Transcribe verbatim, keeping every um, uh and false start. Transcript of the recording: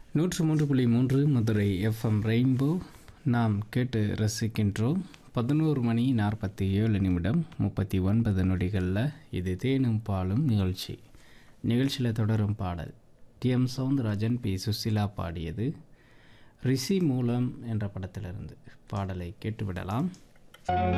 நூற்று மூன்று புள்ளி மூன்று மதுரை எஃப்எம் ரெயின்போ நாம் கேட்டு ரசிக்கின்றோம். பதினோரு மணி நாற்பத்தி ஏழு நிமிடம் முப்பத்தி ஒன்பது நொடிகளில் இது தேனும் பாலும் நிகழ்ச்சி. நிகழ்ச்சியில் தொடரும் பாடல் D M Soundararajan, B Susheela பாடியது ரிஷி மூலம் என்ற படத்திலிருந்து. பாடலை கேட்டுவிடலாம்.